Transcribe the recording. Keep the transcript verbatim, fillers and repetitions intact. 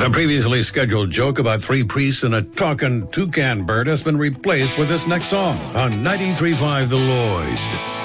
The previously scheduled joke about three priests and a talking toucan bird has been replaced with this next song on ninety-three point five The Lloyd.